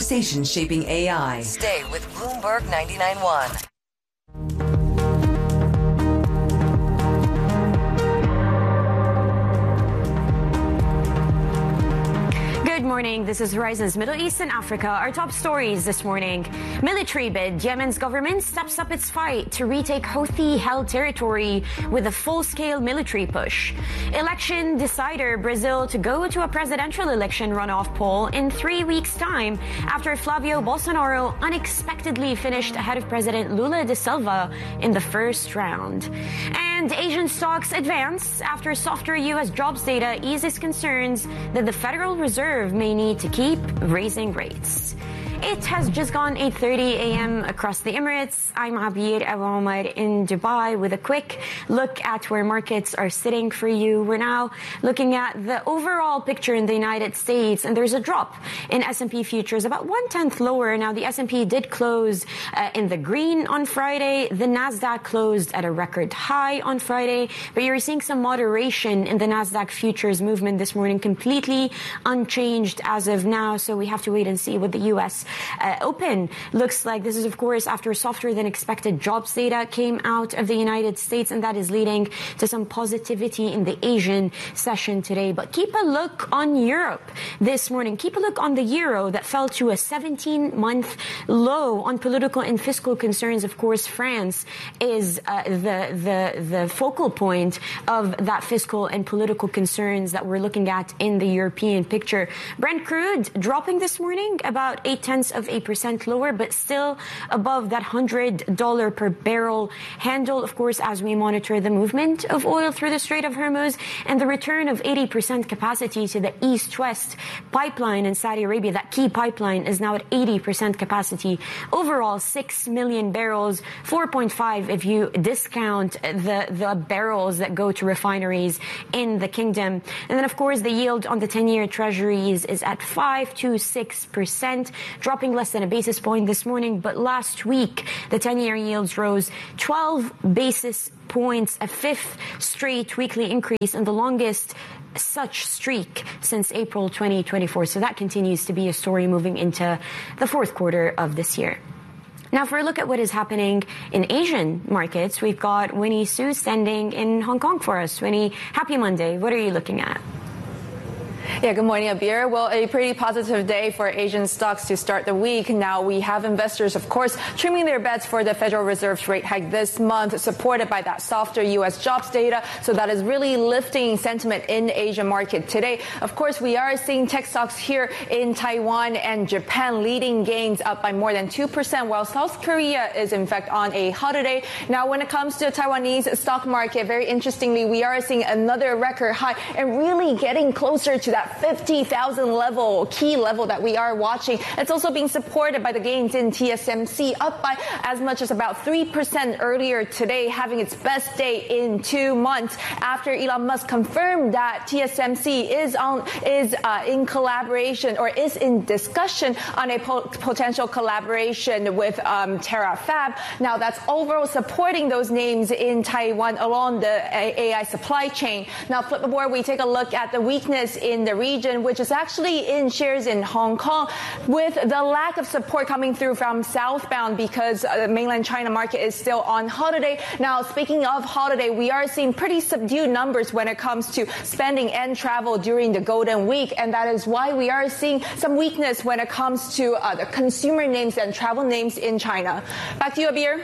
conversations shaping AI. Stay with Bloomberg 99.1. Good morning. This is Horizon's Middle East and Africa. Our top stories this morning. Military bid. Yemen's government steps up its fight to retake Houthi-held territory with a full-scale military push. Election decider. Brazil to go to a presidential election runoff poll in 3 weeks' time after Flavio Bolsonaro unexpectedly finished ahead of President Lula da Silva in the first round. And Asian stocks advance after softer U.S. jobs data eases concerns that the Federal Reserve may need to keep raising rates. It has just gone 8:30 a.m. across the Emirates. I'm Abir Abu Omar in Dubai with a quick look at where markets are sitting for you. We're now looking at the overall picture in the United States, and there's a drop in S&P futures, about 1/10 lower. Now, the S&P did close in the green on Friday. The Nasdaq closed at a record high on Friday, but you're seeing some moderation in the Nasdaq futures movement this morning, completely unchanged as of now. So we have to wait and see what the U.S. Open looks like. This is, of course, after softer than expected jobs data came out of the United States, and that is leading to some positivity in the Asian session today. But keep a look on Europe this morning. Keep a look on the euro that fell to a 17-month low on political and fiscal concerns. Of course, France is the focal point of that fiscal and political concerns that we're looking at in the European picture. Brent crude dropping this morning about 0.8% lower, but still above that $100 per barrel handle, of course, as we monitor the movement of oil through the Strait of Hormuz and the return of 80% capacity to the east-west pipeline in Saudi Arabia. That key pipeline is now at 80% capacity. Overall, 6 million barrels, 4.5 if you discount the barrels that go to refineries in the kingdom. And then, of course, the yield on the 10-year treasuries is at 5 to 6%. Dropping less than a basis point this morning, but last week the 10-year yields rose 12 basis points, a fifth straight weekly increase and the longest such streak since April 2024. So that continues to be a story moving into the fourth quarter of this year. Now, for a look at what is happening in Asian markets, we've got Winnie Su standing in Hong Kong for us. Winnie, happy Monday. What are you looking at? Yeah, good morning, Abir. Well, a pretty positive day for Asian stocks to start the week. Now, we have investors, of course, trimming their bets for the Federal Reserve's rate hike this month, supported by that softer U.S. jobs data. So that is really lifting sentiment in the Asian market today. Of course, we are seeing tech stocks here in Taiwan and Japan leading gains up by more than 2%, while South Korea is, in fact, on a holiday. Now, when it comes to the Taiwanese stock market, very interestingly, we are seeing another record high and really getting closer to that 50,000 level, key level that we are watching. It's also being supported by the gains in TSMC, up by as much as about 3% earlier today, having its best day in 2 months after Elon Musk confirmed that TSMC is in collaboration or is in discussion on a potential collaboration with Terafab. Now, that's overall supporting those names in Taiwan along the AI supply chain. Now, flip aboard, we take a look at the weakness in the region, which is actually in shares in Hong Kong, with the lack of support coming through from southbound because the mainland China market is still on holiday. Now, speaking of holiday, we are seeing pretty subdued numbers when it comes to spending and travel during the Golden Week, and that is why we are seeing some weakness when it comes to the consumer names and travel names in China. Back to you, Abir.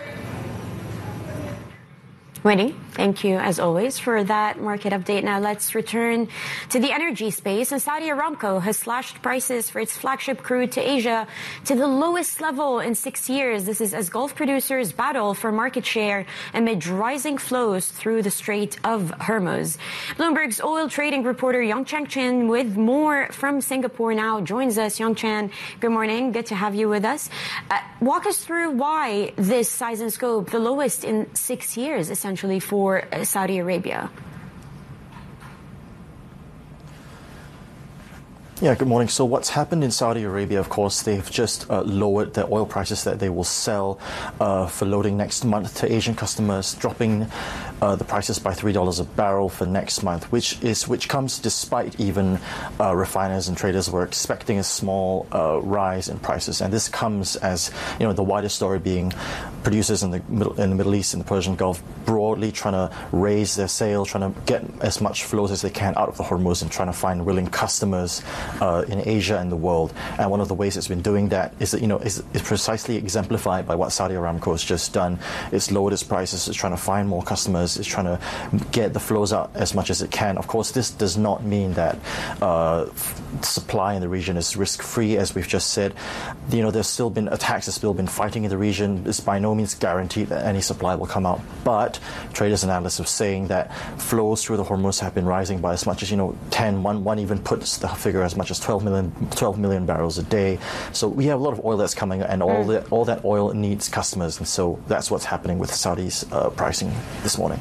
Winnie, thank you, as always, for that market update. Now let's return to the energy space. And Saudi Aramco has slashed prices for its flagship crude to Asia to the lowest level in 6 years. This is as Gulf producers battle for market share amid rising flows through the Strait of Hormuz. Bloomberg's oil trading reporter Yongchang Chen with more from Singapore now joins us. Yongchang, good morning. Good to have you with us. Walk us through why this size and scope, the lowest in 6 years, essentially, for Saudi Arabia. Yeah, good morning. So what's happened in Saudi Arabia, of course, they've just lowered their oil prices that they will sell for loading next month to Asian customers, dropping the prices by $3 a barrel for next month, which comes despite even refiners and traders were expecting a small rise in prices. And this comes as, the wider story being producers in the Middle East and the Persian Gulf broadly trying to raise their sales, trying to get as much flows as they can out of the Hormuz and trying to find willing customers in Asia and the world. And one of the ways it's been doing that is that, is precisely exemplified by what Saudi Aramco has just done. It's lowered its prices, it's trying to find more customers, it's trying to get the flows out as much as it can. Of course, this does not mean that supply in the region is risk-free, as we've just said. There's still been attacks, there's still been fighting in the region. It's by no means guaranteed that any supply will come out. But traders and analysts are saying that flows through the Hormuz have been rising by as much as, 10, one even puts the figure as much as 12 million barrels a day. So we have a lot of oil that's coming, and all that oil needs customers, and so that's what's happening with Saudi's pricing this morning.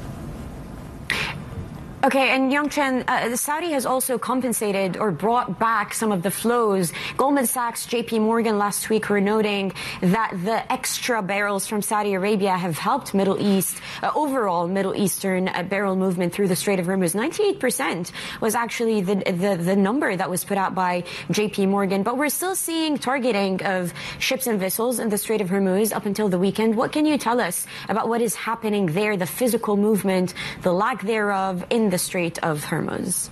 Okay, and Yongchen, Saudi has also compensated or brought back some of the flows. Goldman Sachs, JP Morgan last week were noting that the extra barrels from Saudi Arabia have helped Middle East, overall Middle Eastern barrel movement through the Strait of Hormuz. 98% was actually the number that was put out by JP Morgan. But we're still seeing targeting of ships and vessels in the Strait of Hormuz up until the weekend. What can you tell us about what is happening there, the physical movement, the lack thereof in the Strait of Hormuz?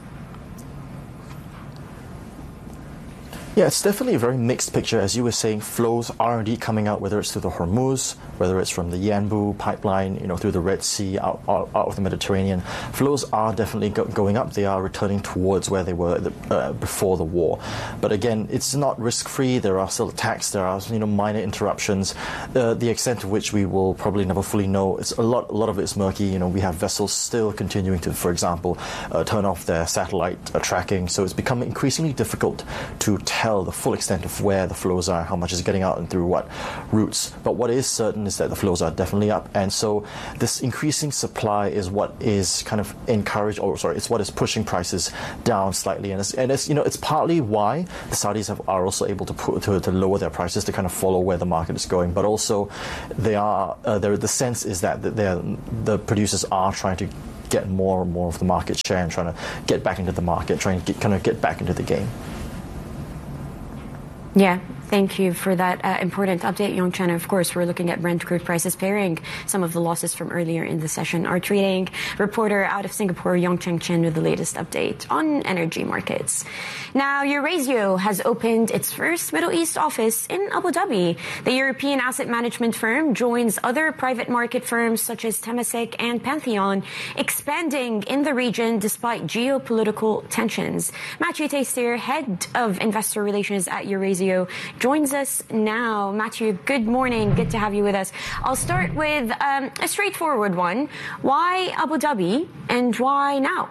Yeah, it's definitely a very mixed picture. As you were saying, flows are indeed coming out, whether it's through the Hormuz, whether it's from the Yanbu pipeline, through the Red Sea, out of the Mediterranean. Flows are definitely going up. They are returning towards where they were before the war. But again, it's not risk-free. There are still attacks. There are minor interruptions. The extent to which we will probably never fully know. It's a lot of it's murky. We have vessels still continuing to, for example, turn off their satellite tracking. So it's becoming increasingly difficult to tell the full extent of where the flows are, how much is getting out and through what routes. But what is certain is that the flows are definitely up, and so this increasing supply is what is kind of it's what is pushing prices down slightly, and it's partly why the Saudis are also able to lower their prices to kind of follow where the market is going. But also, the sense is that the producers are trying to get more and more of the market share and trying to get back into the market, trying to get back into the game. Yeah, thank you for that important update, Yongchen. Of course, we're looking at Brent crude prices pairing some of the losses from earlier in the session. Our trading reporter out of Singapore, Yongchen Chen, with the latest update on energy markets. Now, Eurazeo has opened its first Middle East office in Abu Dhabi. The European asset management firm joins other private market firms such as Temasek and Pantheon, expanding in the region despite geopolitical tensions. Matthew Tastier, head of investor relations at Eurazeo, joins us now. Matthew, good morning. Good to have you with us. I'll start with a straightforward one. Why Abu Dhabi and why now?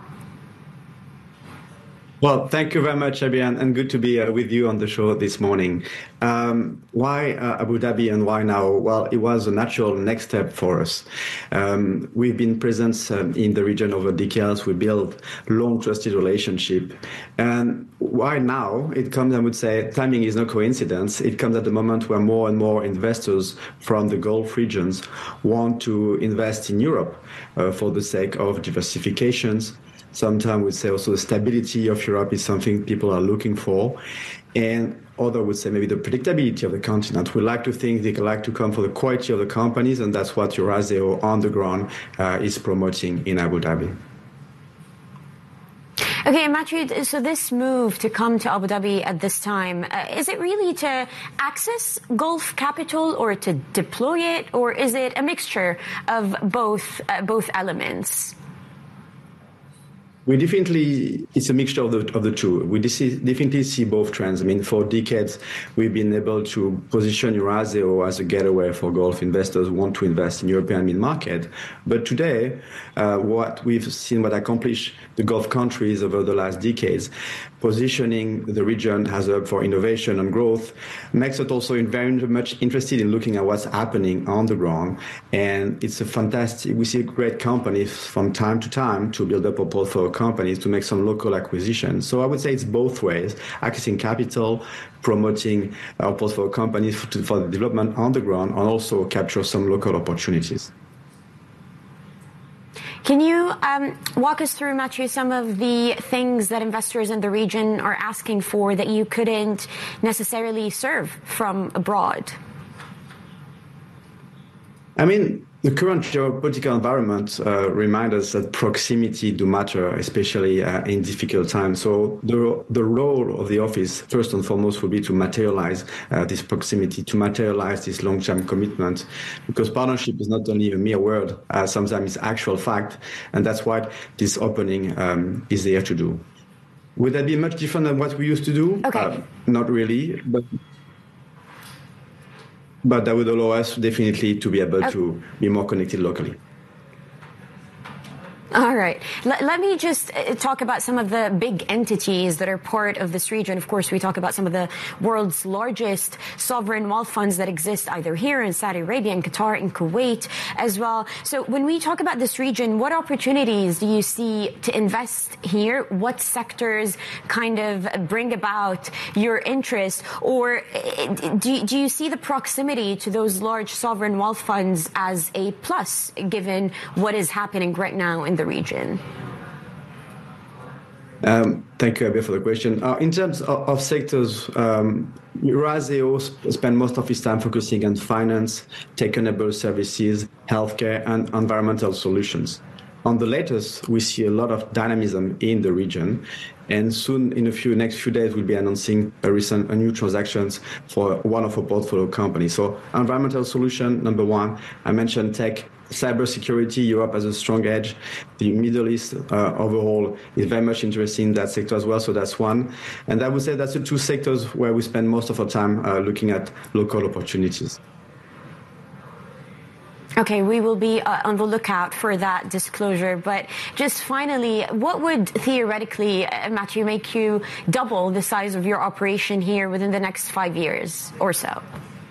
Well, thank you very much, Abby, and good to be with you on the show this morning. Why Abu Dhabi and why now? Well, it was a natural next step for us. We've been present in the region over decades. We built long, trusted relationship. And why now? It comes, I would say, timing is no coincidence. It comes at the moment where more and more investors from the Gulf regions want to invest in Europe for the sake of diversifications. Sometimes we say also the stability of Europe is something people are looking for. And other would say maybe the predictability of the continent. We like to think they like to come for the quality of the companies, and that's what Eurazeo on the ground is promoting in Abu Dhabi. Okay, Matthew, so this move to come to Abu Dhabi at this time, is it really to access Gulf capital or to deploy it, or is it a mixture of both elements? It's a mixture of the two. We definitely see both trends. I mean, for decades, we've been able to position Eurazeo as a getaway for Gulf investors who want to invest in European mid-market. But today, what we've seen, what accomplished the Gulf countries over the last decades, positioning the region as a hub for innovation and growth makes us also very much interested in looking at what's happening on the ground. And it's a fantastic, we see great companies from time to time to build up a portfolio of companies to make some local acquisitions. So I would say it's both ways, accessing capital, promoting our portfolio companies for the development on the ground, and also capture some local opportunities. Can you walk us through, Mathieu, some of the things that investors in the region are asking for that you couldn't necessarily serve from abroad? I mean, the current geopolitical environment reminds us that proximity do matter, especially in difficult times. So the role of the office, first and foremost, will be to materialize this proximity, to materialize this long-term commitment, because partnership is not only a mere word, sometimes it's actual fact, and that's what this opening is there to do. Would that be much different than what we used to do? Okay. Not really, but that would allow us definitely to be able to be more connected locally. All right. Let me just talk about some of the big entities that are part of this region. Of course, we talk about some of the world's largest sovereign wealth funds that exist either here in Saudi Arabia, in Qatar, in Kuwait as well. So when we talk about this region, what opportunities do you see to invest here? What sectors kind of bring about your interest? Or do you see the proximity to those large sovereign wealth funds as a plus, given what is happening right now in the region? Thank you, Abby, for the question. In terms of sectors, Eurazeo spends most of its time focusing on finance, tech-enabled services, healthcare, and environmental solutions. On the latest, we see a lot of dynamism in the region, and soon, in next few days, we'll be announcing a new transactions for one of our portfolio companies. So, environmental solution, number one. I mentioned tech. Cybersecurity, Europe has a strong edge. The Middle East overall is very much interested in that sector as well, so that's one. And I would say that's the two sectors where we spend most of our time looking at local opportunities. Okay, we will be on the lookout for that disclosure. But just finally, what would theoretically, Mathieu, make you double the size of your operation here within the next 5 years or so?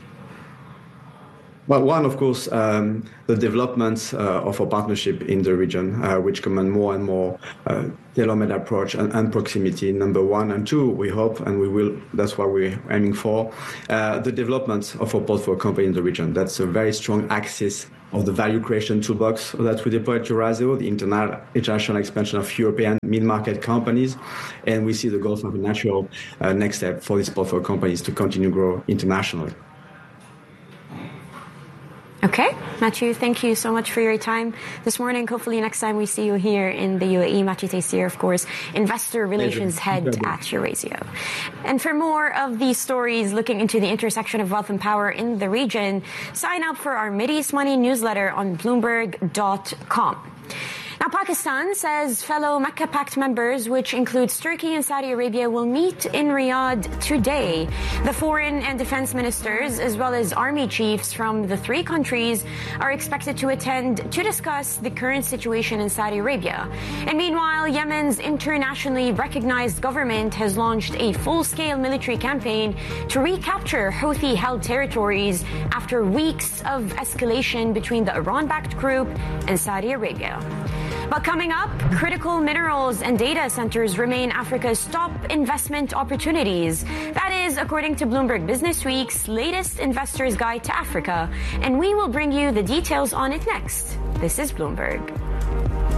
Well, one, of course, the developments of our partnership in the region, which command more and more tailor-made approach and proximity, number one. And two, we hope, and we will, that's what we're aiming for, the development of our portfolio company in the region. That's a very strong axis of the value creation toolbox that we deploy at Eurazeo, the international expansion of European mid-market companies. And we see the Gulf as a natural next step for these portfolio companies to continue to grow internationally. Okay, Mathieu, thank you so much for your time this morning. Hopefully next time we see you here in the UAE. Mathieu Tayssir, of course, Investor Relations Head at Eurazeo. And for more of these stories looking into the intersection of wealth and power in the region, sign up for our Mideast Money newsletter on Bloomberg.com. Now, Pakistan says fellow Mecca Pact members, which includes Turkey and Saudi Arabia, will meet in Riyadh today. The foreign and defense ministers, as well as army chiefs from the three countries, are expected to attend to discuss the current situation in Saudi Arabia. And meanwhile, Yemen's internationally recognized government has launched a full-scale military campaign to recapture Houthi-held territories after weeks of escalation between the Iran-backed group and Saudi Arabia. But coming up, critical minerals and data centers remain Africa's top investment opportunities. That is according to Bloomberg Businessweek's latest Investor's Guide to Africa. And we will bring you the details on it next. This is Bloomberg.